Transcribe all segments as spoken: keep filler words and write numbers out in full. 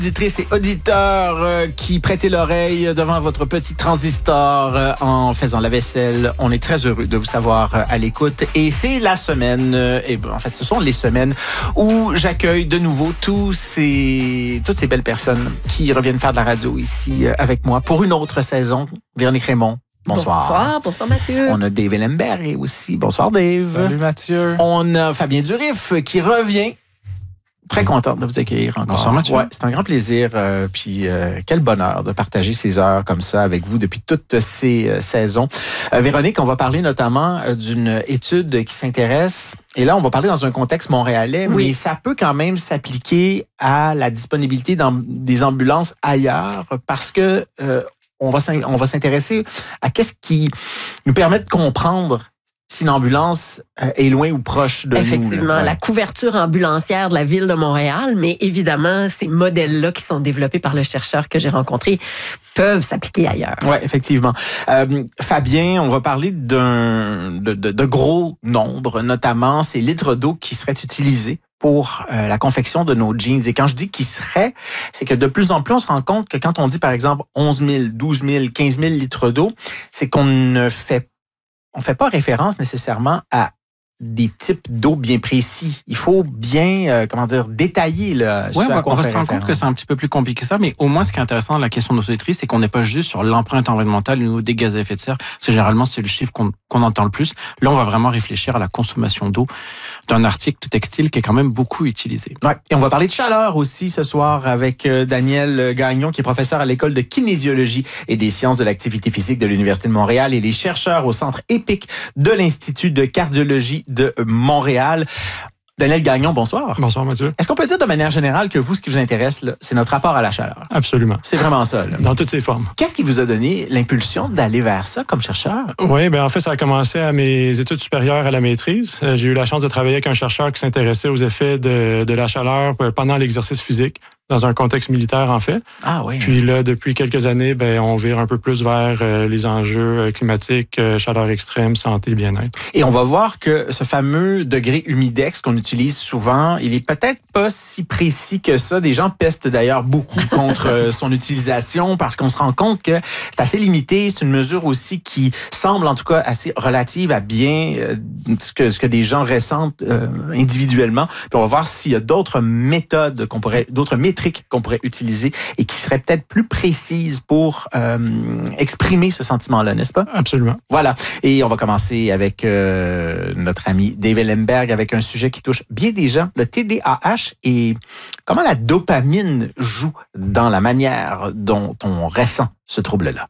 Auditrices et auditeurs euh, qui prêtez l'oreille devant votre petit transistor euh, en faisant la vaisselle. On est très heureux de vous savoir euh, à l'écoute. Et c'est la semaine, euh, et ben, en fait, ce sont les semaines où j'accueille de nouveau tous ces, toutes ces belles personnes qui reviennent faire de la radio ici euh, avec moi pour une autre saison. Véronique Raymond. Bonsoir. Bonsoir, bonsoir Mathieu. On a Dave Ellenberg aussi. Bonsoir Dave. Salut Mathieu. On a Fabien Durif qui revient. Très contente de vous accueillir encore. Bonsoir Mathieu. Ouais, c'est un grand plaisir. Euh, puis euh, quel bonheur de partager ces heures comme ça avec vous depuis toutes ces euh, saisons. Euh, Véronique, on va parler notamment euh, d'une étude qui s'intéresse. Et là, on va parler dans un contexte montréalais, oui. mais ça peut quand même s'appliquer à la disponibilité dans des ambulances ailleurs parce que euh, on va on va s'intéresser à qu'est-ce qui nous permet de comprendre si l'ambulance est loin ou proche de Effectivement, nous. Effectivement, la couverture ambulancière de la ville de Montréal, mais évidemment, ces modèles-là qui sont développés par le chercheur que j'ai rencontré peuvent s'appliquer ailleurs. Oui, effectivement. Euh, Fabien, on va parler d'un de, de, de gros nombres, notamment ces litres d'eau qui seraient utilisés pour euh, la confection de nos jeans. Et quand je dis qui serait, c'est que de plus en plus, on se rend compte que quand on dit, par exemple, onze mille, douze mille, quinze mille litres d'eau, c'est qu'on ne fait on ne fait pas référence nécessairement à des types d'eau bien précis. Il faut bien, euh, comment dire, détailler là, ouais, ce on, à quoi on va se rendre référence. compte que c'est un petit peu plus compliqué que ça, mais au moins, ce qui est intéressant dans la question de nos auditrices, c'est qu'on n'est pas juste sur l'empreinte environnementale ou des gaz à effet de serre. C'est généralement, c'est le chiffre qu'on, qu'on entend le plus. Là, on va vraiment réfléchir à la consommation d'eau d'un article textile qui est quand même beaucoup utilisé. Ouais. Et on va parler de chaleur aussi ce soir avec euh, Daniel Gagnon, qui est professeur à l'École de kinésiologie et des sciences de l'activité physique de l'Université de Montréal et les chercheurs au Centre EPIC de l'Institut de cardiologie de Montréal. Daniel Gagnon, bonsoir. Bonsoir, Mathieu. Est-ce qu'on peut dire de manière générale que vous, ce qui vous intéresse, là, c'est notre rapport à la chaleur? Absolument. C'est vraiment ça, là. Dans toutes ses formes. Qu'est-ce qui vous a donné l'impulsion d'aller vers ça comme chercheur? Oui, bien en fait, ça a commencé à mes études supérieures à la maîtrise. J'ai eu la chance de travailler avec un chercheur qui s'intéressait aux effets de, de la chaleur pendant l'exercice physique, dans un contexte militaire, en fait. Ah oui. Puis là, depuis quelques années, ben, on vire un peu plus vers euh, les enjeux climatiques, euh, chaleur extrême, santé, bien-être. Et on va voir que ce fameux degré humidex qu'on utilise souvent, il est peut-être pas si précis que ça. Des gens pestent d'ailleurs beaucoup contre son utilisation parce qu'on se rend compte que c'est assez limité. C'est une mesure aussi qui semble en tout cas assez relative à bien euh, ce que ce que des gens ressentent euh, individuellement. Puis on va voir s'il y a d'autres méthodes qu'on pourrait, d'autres métriques qu'on pourrait utiliser et qui seraient peut-être plus précises pour euh, exprimer ce sentiment-là, n'est-ce pas? Absolument. Voilà. Et on va commencer avec euh, notre ami Dave Ellenberg avec un sujet qui touche bien des gens, le T D A H et comment la dopamine joue dans la manière dont on ressent ce trouble-là.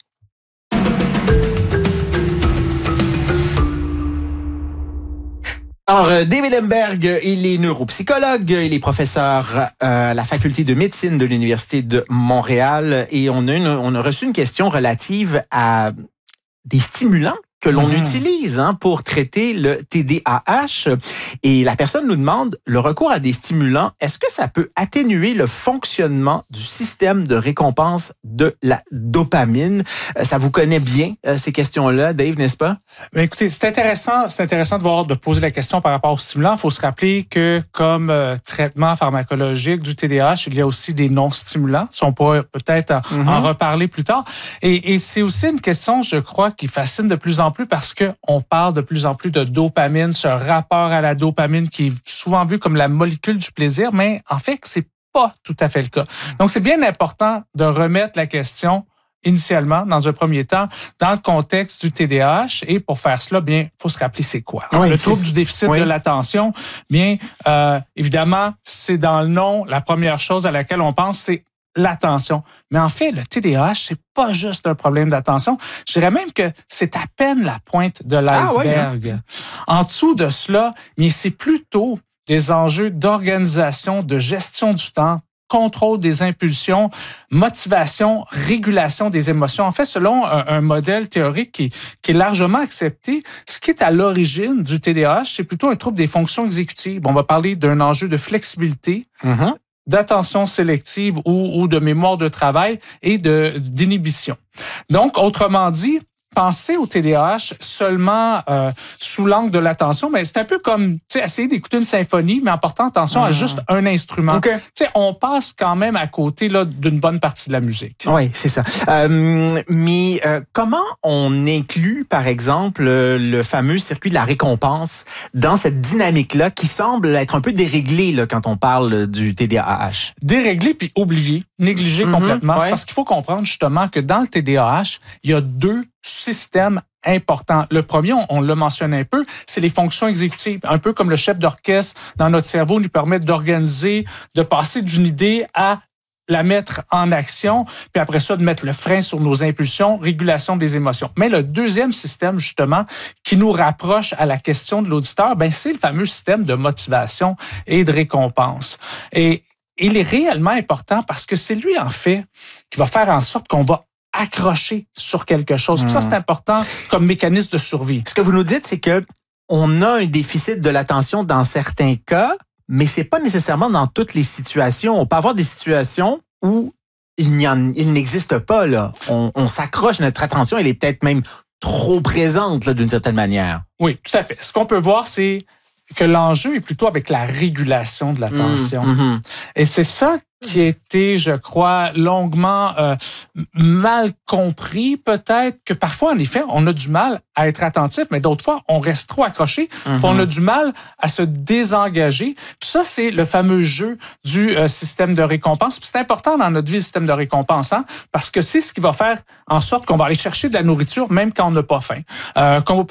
Alors, Dave Ellenberg, il est neuropsychologue, il est professeur à la faculté de médecine de l'Université de Montréal et on a, une, on a reçu une question relative à des stimulants que l'on mmh. utilise hein, pour traiter le T D A H. Et la personne nous demande, le recours à des stimulants, est-ce que ça peut atténuer le fonctionnement du système de récompense de la dopamine? Ça vous connaît bien, ces questions-là, Dave, n'est-ce pas? Bien, écoutez, c'est intéressant, c'est intéressant de voir, de poser la question par rapport aux stimulants. Il faut se rappeler que comme euh, traitement pharmacologique du T D A H, il y a aussi des non-stimulants. Ça, on pourrait peut-être en, mmh. en reparler plus tard. Et, et c'est aussi une question, je crois, qui fascine de plus en plus parce qu'on parle de plus en plus de dopamine, ce rapport à la dopamine qui est souvent vu comme la molécule du plaisir, mais en fait, c'est pas tout à fait le cas. Donc, c'est bien important de remettre la question initialement, dans un premier temps, dans le contexte du T D A H. Et pour faire cela, bien, il faut se rappeler c'est quoi. Oui, le trouble du déficit oui. de l'attention, bien, euh, évidemment, c'est dans le nom, la première chose à laquelle on pense, c'est l'attention. Mais en fait, le T D A H, c'est pas juste un problème d'attention. Je dirais même que c'est à peine la pointe de l'iceberg. Ah, ouais, hein? En dessous de cela, mais c'est plutôt des enjeux d'organisation, de gestion du temps, contrôle des impulsions, motivation, régulation des émotions. En fait, selon un, un modèle théorique qui, qui est largement accepté, ce qui est à l'origine du T D A H, c'est plutôt un trouble des fonctions exécutives. On va parler d'un enjeu de flexibilité, mm-hmm. d'attention sélective ou, ou de mémoire de travail et de, d'inhibition. Donc, autrement dit, penser au T D A H seulement euh, sous l'angle de l'attention, mais c'est un peu comme essayer d'écouter une symphonie, mais en portant attention mmh. à juste un instrument. Okay. On passe quand même à côté là, d'une bonne partie de la musique. Oui, c'est ça. Euh, mais euh, comment on inclut, par exemple, le fameux circuit de la récompense dans cette dynamique-là qui semble être un peu déréglée là, quand on parle du T D A H? Déréglée puis oubliée, négligée mmh, complètement. Ouais. C'est parce qu'il faut comprendre justement que dans le T D A H, il y a deux système important. Le premier, on, on l'a mentionné un peu, c'est les fonctions exécutives. Un peu comme le chef d'orchestre dans notre cerveau nous permet d'organiser, de passer d'une idée à la mettre en action, puis après ça, de mettre le frein sur nos impulsions, régulation des émotions. Mais le deuxième système, justement, qui nous rapproche à la question de l'auditeur, ben, c'est le fameux système de motivation et de récompense. Et il est réellement important parce que c'est lui, en fait, qui va faire en sorte qu'on va accroché sur quelque chose. Mmh. Ça, c'est important comme mécanisme de survie. Ce que vous nous dites, c'est que on a un déficit de l'attention dans certains cas, mais c'est pas nécessairement dans toutes les situations. On peut avoir des situations où il, n'y en, il n'existe pas. Là. On, on s'accroche, notre attention, elle est peut-être même trop présente là, d'une certaine manière. Oui, tout à fait. Ce qu'on peut voir, c'est que l'enjeu est plutôt avec la régulation de l'attention. Mmh, mmh. Et c'est ça qui a été, je crois, longuement euh, mal compris, peut-être, que parfois, en effet, on a du mal à être attentif, mais d'autres fois, on reste trop accroché, mm-hmm. puis on a du mal à se désengager. Puis ça, c'est le fameux jeu du euh, système de récompense. Puis c'est important dans notre vie, le système de récompense, hein, parce que c'est ce qui va faire en sorte qu'on va aller chercher de la nourriture, même quand on n'a pas faim. Euh, qu'on va